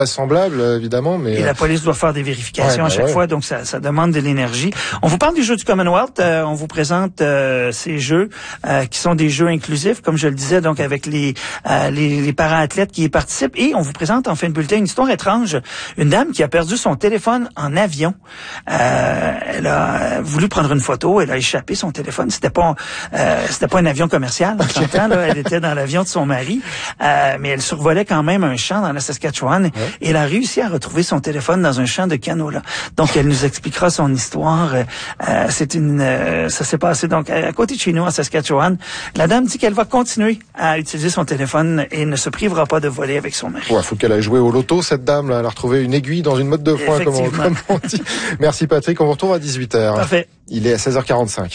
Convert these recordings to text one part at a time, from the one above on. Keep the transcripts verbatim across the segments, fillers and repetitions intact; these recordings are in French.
semblable, évidemment, mais... Et la police doit faire des vérifications ouais, bah à chaque ouais. fois, donc ça, ça demande de l'énergie. On vous parle des Jeux du Commonwealth, euh, on vous présente euh, ces jeux euh, qui sont des jeux inclusifs, comme je le disais, donc avec les, euh, les, les para-athlètes qui y participent. Et on vous présente en fin de bulletin une histoire étrange. Une dame qui a perdu son téléphone en avion. Euh, elle a voulu prendre une photo, elle a échappé son téléphone. C'était pas euh, c'était pas un avion commercial, on s'entend, là. Elle était dans l'avion de son mari, euh, mais elle survolait quand même un champ dans la Saskatchewan. Ouais. Et elle a réussi à retrouver son téléphone dans un champ de canola. Donc, elle nous expliquera son histoire. Euh, c'est une, euh, ça s'est passé donc à côté de chez nous, en Saskatchewan. La dame dit qu'elle va continuer à utiliser son téléphone et ne se privera pas de voler avec son mari. Ouais, faut qu'elle aille jouer au loto, cette dame, là. Elle a retrouvé une aiguille dans une motte de foin, comme on, comme on dit. Merci, Patrick. On vous retrouve à dix-huit heures. Parfait. Il est à seize heures quarante-cinq.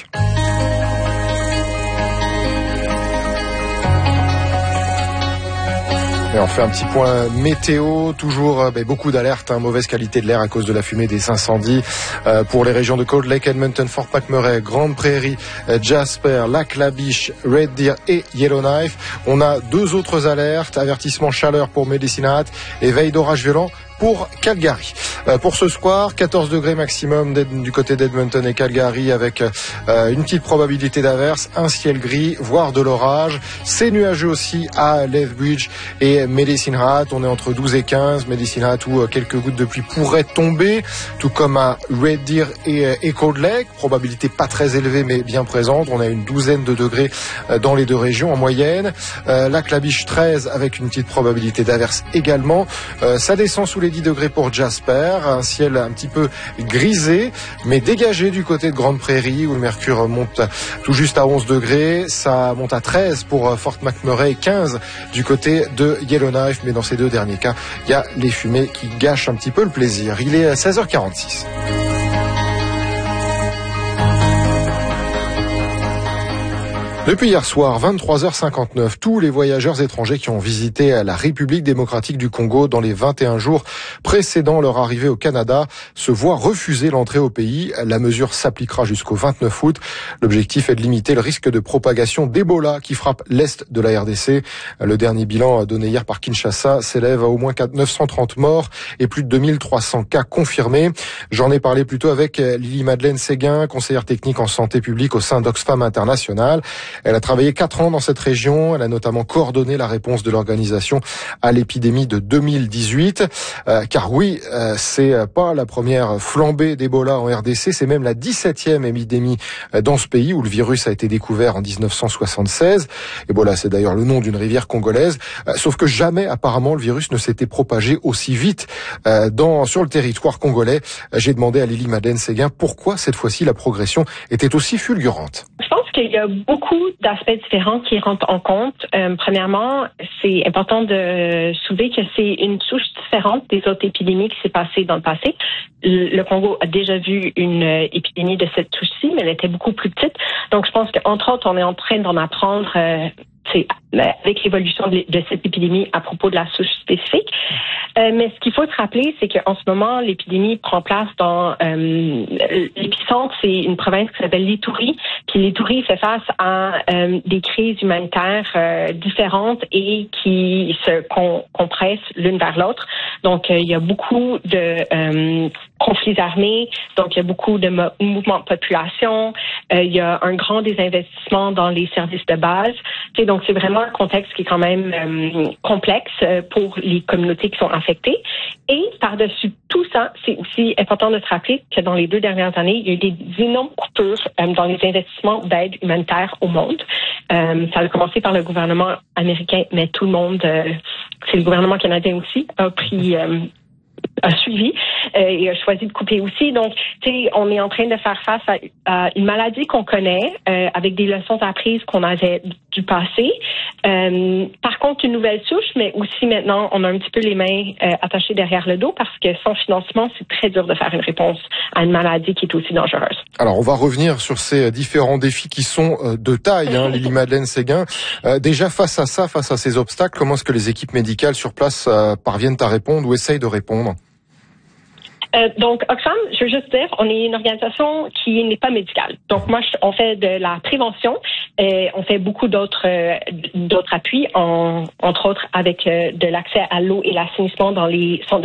Et on fait un petit point météo, toujours ben, beaucoup d'alertes, hein, mauvaise qualité de l'air à cause de la fumée des incendies euh, pour les régions de Cold Lake, Edmonton, Fort McMurray, Grande Prairie, euh, Jasper, Lac-La-Biche, Red Deer et Yellowknife. On a deux autres alertes, avertissement chaleur pour Medicine Hat et veille d'orage violent pour Calgary. Euh, pour ce soir, quatorze degrés maximum du côté d'Edmonton et Calgary avec euh, une petite probabilité d'averse, un ciel gris, voire de l'orage. C'est nuageux aussi à Lethbridge et Medicine Hat. On est entre douze et quinze. Medicine Hat où euh, quelques gouttes de pluie pourraient tomber, tout comme à Red Deer et, et Cold Lake. Probabilité pas très élevée mais bien présente. On a une douzaine de degrés euh, dans les deux régions en moyenne. Euh, Lac-La-Biche treize avec une petite probabilité d'averse également. Euh, ça descend sous les dix degrés pour Jasper, un ciel un petit peu grisé, mais dégagé du côté de Grande Prairie où le mercure monte tout juste à onze degrés, ça monte à treize pour Fort McMurray et quinze du côté de Yellowknife, mais dans ces deux derniers cas, il y a les fumées qui gâchent un petit peu le plaisir. Il est à seize heures quarante-six. Depuis hier soir, vingt-trois heures cinquante-neuf, tous les voyageurs étrangers qui ont visité la République démocratique du Congo dans les vingt et un jours précédant leur arrivée au Canada se voient refuser l'entrée au pays. La mesure s'appliquera jusqu'au vingt-neuf août. L'objectif est de limiter le risque de propagation d'Ebola qui frappe l'Est de la R D C. Le dernier bilan donné hier par Kinshasa s'élève à au moins neuf cent trente morts et plus de deux mille trois cents cas confirmés. J'en ai parlé plus tôt avec Lily-Madeleine Séguin, conseillère technique en santé publique au sein d'Oxfam International. Elle a travaillé quatre ans dans cette région. Elle a notamment coordonné la réponse de l'organisation à l'épidémie de deux mille dix-huit. Euh, car oui, euh, c'est pas la première flambée d'Ebola en R D C, c'est même la dix-septième épidémie dans ce pays où le virus a été découvert en dix-neuf cent soixante-seize. Ebola, c'est d'ailleurs le nom d'une rivière congolaise. Euh, sauf que jamais, apparemment, le virus ne s'était propagé aussi vite euh, dans sur le territoire congolais. Euh, j'ai demandé à Lily-Madeleine Séguin pourquoi cette fois-ci la progression était aussi fulgurante. Je pense qu'il y a beaucoup d'aspects différents qui rentrent en compte. Euh, premièrement, c'est important de soulever que c'est une souche différente des autres épidémies qui s'est passée dans le passé. Le Congo a déjà vu une épidémie de cette souche-ci, mais elle était beaucoup plus petite. Donc, je pense qu'entre autres, on est en train d'en apprendre euh, c'est avec l'évolution de, de cette épidémie à propos de la souche spécifique. Euh, mais ce qu'il faut se rappeler, c'est qu'en ce moment, l'épidémie prend place dans euh, l'épicentre, c'est une province qui s'appelle l'Ituri. Puis l'Ituri fait face à euh, des crises humanitaires euh, différentes et qui se com- compressent l'une vers l'autre. Donc, euh, il y a beaucoup de euh, conflits armés, donc il y a beaucoup de mo- mouvements de population, euh, il y a un grand désinvestissement dans les services de base. Tu sais, donc, c'est vraiment un contexte qui est quand même euh, complexe euh, pour les communautés qui sont affectées. Et par-dessus tout ça, c'est aussi important de se rappeler que dans les deux dernières années, il y a eu des énormes coupures euh, dans les investissements d'aide humanitaire au monde. Euh, ça a commencé par le gouvernement américain, mais tout le monde, euh, c'est le gouvernement canadien aussi, a pris... Euh, a suivi euh, et a choisi de couper aussi. Donc, tu sais, on est en train de faire face à, à une maladie qu'on connaît euh, avec des leçons apprises qu'on avait du passé. Euh, par contre, une nouvelle souche, mais aussi maintenant, on a un petit peu les mains euh, attachées derrière le dos parce que sans financement, c'est très dur de faire une réponse à une maladie qui est aussi dangereuse. Alors, on va revenir sur ces différents défis qui sont de taille, hein, Lily-Madeleine Séguin. Euh, déjà, face à ça, face à ces obstacles, comment est-ce que les équipes médicales sur place euh, parviennent à répondre ou essayent de répondre? Euh, donc, Oxfam, je veux juste dire, on est une organisation qui n'est pas médicale. Donc, moi, je, on fait de la prévention et on fait beaucoup d'autres euh, d'autres appuis, en, entre autres avec euh, de l'accès à l'eau et l'assainissement dans les centres de